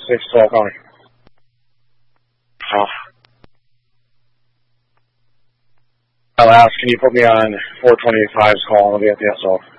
612 calling. I'll ask, can you put me on 425's call? I'll be at the SO.